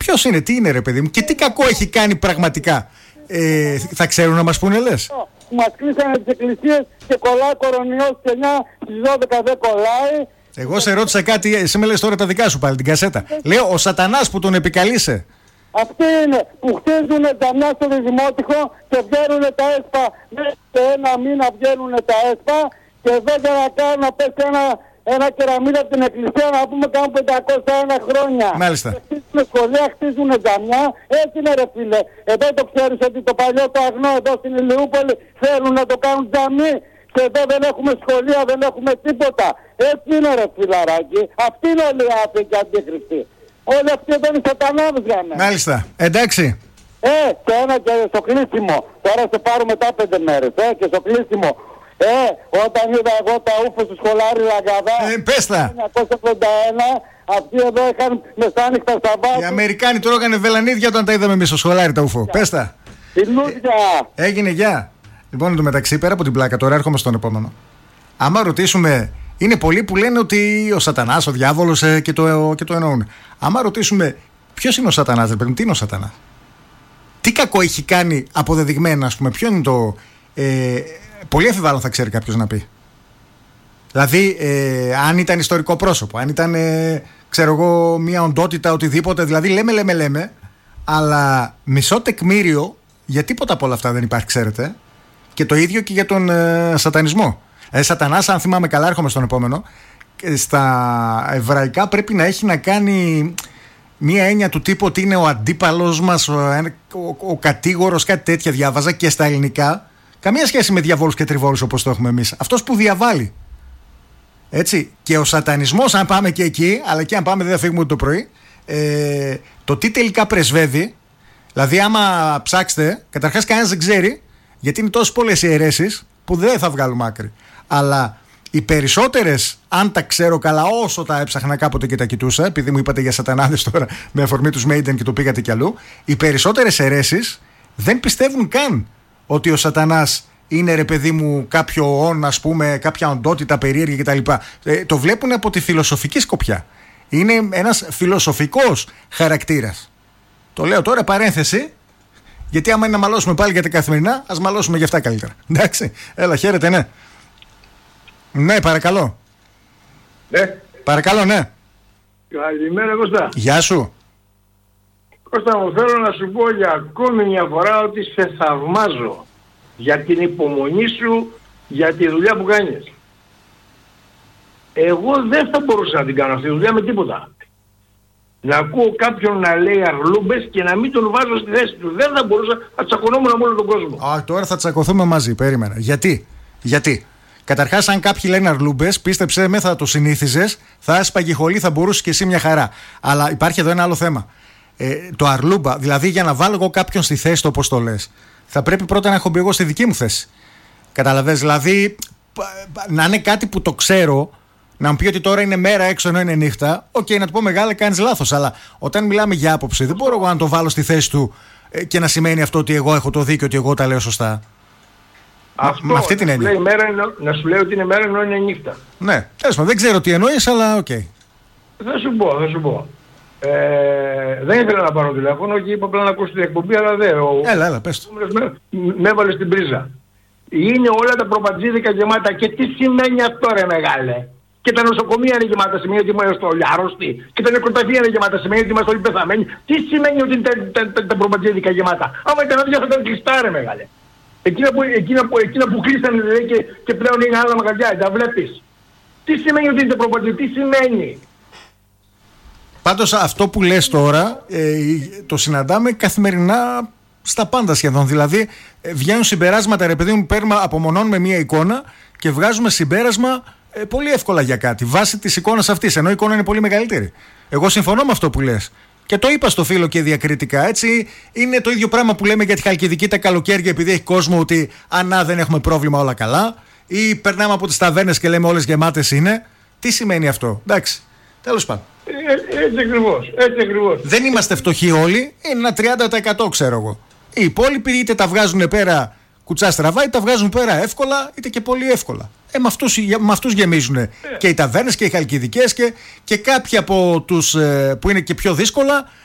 Ποιος είναι, τι είναι ρε παιδί μου, και τι κακό έχει κάνει πραγματικά. Θα ξέρουν να μας πούνε, λες? Μας κλείσανε τις εκκλησίες και κολλάει κορονοϊός και 9 στις 12 δεν κολλάει. Εγώ σε ρώτησα κάτι, εσύ με λες τώρα τα δικά σου πάλι, την κασέτα. Λέω, ο σατανάς που τον επικαλείσαι. Αυτοί είναι που χτίζουν τζαμιά στο δημότυχο και βγαίνουν τα ΕΣΠΑ. Μέσα σε ένα μήνα βγαίνουν τα ΕΣΠΑ και εδώ για να κάνουν να πέσει ένα κεραμίδι από την εκκλησία, να πούμε κάνουν 501 χρόνια. Μάλιστα. Χτίζουν σχολεία, χτίζουν τζαμιά. Έτσι είναι ρε φίλε. Εδώ το ξέρεις ότι το παλιό το αγνό εδώ στην Ηλιούπολη θέλουν να το κάνουν τζαμί. Και εδώ δεν έχουμε σχολεία, δεν έχουμε τίποτα. Έτσι είναι ρε φιλαράκι. Αυτή είναι όλοι οι άθεοι και αντίχρηστοι. Όλοι αυτοί εδώ είναι σατανάδες για μένα. Μάλιστα. Εντάξει. Και ένα και στο κλείσιμο. Τώρα σε πάρω μετά 5 μέρες. Και στο κλείσιμο. Όταν είδα εγώ τα ούφο του σχολάρι Λαγκαδά. Πες τα. 1981. Αυτοί εδώ είχαν μεσάνυχτα στα βάθη. Οι Αμερικάνοι τρώγανε βελανίδια όταν τα είδαμε εμείς στο σχολάρι τα ούφο. Πες τα. Έγινε, γεια. Λοιπόν, εν τω μεταξύ, πέρα από την πλάκα, τώρα έρχομαι στον επόμενο. Άμα ρωτήσουμε, είναι πολλοί που λένε ότι ο σατανάς, ο διάβολος και το εννοούν. Άμα ρωτήσουμε, ποιος είναι ο σατανάς, ρε παιδί μου, τι είναι ο σατανάς? Τι κακό έχει κάνει αποδεδειγμένα, ας πούμε, ποιο είναι το. Πολύ αμφιβάλλον θα ξέρει κάποιος να πει. Δηλαδή, αν ήταν ιστορικό πρόσωπο, αν ήταν, ξέρω εγώ, μια οντότητα, οτιδήποτε. Δηλαδή, λέμε, αλλά μισό τεκμήριο για τίποτα από όλα αυτά δεν υπάρχει, ξέρετε. Και το ίδιο και για τον σατανισμό. Σατανάς, αν θυμάμαι καλά, έρχομαι στον επόμενο. Στα εβραϊκά πρέπει να έχει να κάνει μία έννοια του τύπου ότι είναι ο αντίπαλος μας, ο κατήγορος, κάτι τέτοια διάβαζα. Και στα ελληνικά, καμία σχέση με διαβόλους και τριβόλους όπως το έχουμε εμείς. Αυτός που διαβάλλει. Έτσι. Και ο σατανισμός, αν πάμε και εκεί, αλλά και αν πάμε δεν θα φύγουμε ούτε το πρωί, το τι τελικά πρεσβεύει, δηλαδή άμα ψάξετε, καταρχάς κανένας δεν ξέρει. Γιατί είναι τόσες πολλές οι αιρέσεις που δεν θα βγάλουμε άκρη. Αλλά οι περισσότερες, αν τα ξέρω καλά, όσο τα έψαχνα κάποτε και τα κοιτούσα, επειδή μου είπατε για σατανάδες τώρα με αφορμή τους Maiden και το πήγατε κι αλλού, οι περισσότερες αιρέσεις δεν πιστεύουν καν ότι ο σατανάς είναι, ρε παιδί μου, κάποιο όν, ας πούμε, κάποια οντότητα περίεργη κτλ. Το βλέπουν από τη φιλοσοφική σκοπιά. Είναι ένας φιλοσοφικός χαρακτήρας. Το λέω τώρα παρένθεση. Γιατί άμα είναι να μαλώσουμε πάλι για τα καθημερινά, ας μαλώσουμε για αυτά καλύτερα. Εντάξει, έλα, χαίρετε, ναι. Ναι, παρακαλώ. Ναι. Παρακαλώ, ναι. Καλημέρα, Κώστα. Γεια σου. Κώστα μου, θέλω να σου πω για ακόμη μια φορά ότι σε θαυμάζω για την υπομονή σου, για τη δουλειά που κάνεις. Εγώ δεν θα μπορούσα να την κάνω αυτή τη δουλειά με τίποτα. Να ακούω κάποιον να λέει αρλούμπες και να μην τον βάζω στη θέση του. Δεν θα μπορούσα να τσακωνόμουν με όλο τον κόσμο. Τώρα θα τσακωθούμε μαζί, περίμενα. Γιατί? Καταρχάς, αν κάποιοι λένε αρλούμπες, πίστεψέ με, θα το συνήθιζες, θα έσπαγε χολή, θα μπορούσε και εσύ μια χαρά. Αλλά υπάρχει εδώ ένα άλλο θέμα. Το αρλούμπα, δηλαδή για να βάλω εγώ κάποιον στη θέση του, όπως το λες, θα πρέπει πρώτα να έχω μπει εγώ στη δική μου θέση. Καταλαβες, δηλαδή να είναι κάτι που το ξέρω. Να μου πει ότι τώρα είναι μέρα έξω ενώ είναι νύχτα, να του πω μεγάλα, κάνεις λάθος. Αλλά όταν μιλάμε για άποψη, δεν μπορώ εγώ να το βάλω στη θέση του και να σημαίνει αυτό ότι εγώ έχω το δίκιο, ότι εγώ τα λέω σωστά. Αυτό, με αυτή την έννοια. Να σου λέει ότι είναι μέρα ενώ είναι νύχτα. Ναι, τέλος πάντων, δεν ξέρω τι εννοείς, αλλά οκ. Θα σου πω. Δεν ήθελα να πάρω τηλέφωνο και είπα απλά να ακούσω την εκπομπή, αλλά δεν. Έλα, πες το. Με έβαλε στην πρίζα. Είναι όλα τα προπατζίδικα γεμάτα και τι σημαίνει αυτό, ρε μεγάλε? Και τα νοσοκομεία είναι γεμάτα, σημαίνει ότι είμαστε όλοι άρρωστοι. Και τα νεκροταφεία είναι γεμάτα, σημαίνει ότι είμαστε όλοι πεθαμένοι. Τι σημαίνει ότι είναι τα προπατζίδικα γεμάτα? Άμα ήταν άδεια θα ήταν κλειστά, ρε μεγάλε. Εκείνα που κλείσανε δηλαδή και πλέον είναι άλλα μαγαζιά, τα βλέπεις. Τι σημαίνει ότι είναι τα προπατζίδικα, τι σημαίνει? Πάντως αυτό που λες τώρα το συναντάμε καθημερινά στα πάντα σχεδόν. Δηλαδή βγαίνουν συμπεράσματα, ρε παιδί μου, απομονώνουμε μία εικόνα και βγάζουμε συμπέρασμα πολύ εύκολα για κάτι βάσει της εικόνας αυτής, ενώ η εικόνα είναι πολύ μεγαλύτερη. Εγώ συμφωνώ με αυτό που λες και το είπα στο φίλο και διακριτικά. Έτσι είναι το ίδιο πράγμα που λέμε για τη Χαλκιδική τα καλοκαίρια, επειδή έχει κόσμο, ότι δεν έχουμε πρόβλημα, όλα καλά, ή περνάμε από τις ταβέρνες και λέμε όλες γεμάτες είναι. Τι σημαίνει αυτό? Εντάξει, τέλος πάντων. Έτσι ακριβώς. Δεν είμαστε φτωχοί όλοι, είναι ένα 30% ξέρω εγώ. Οι υπόλοιποι είτε τα βγάζουν πέρα κουτσά στραβά, είτε τα βγάζουν πέρα εύκολα, είτε και πολύ εύκολα. Με αυτούς γεμίζουν και οι ταβέρνες και οι χαλκιδικές και κάποιοι από τους που είναι και πιο δύσκολα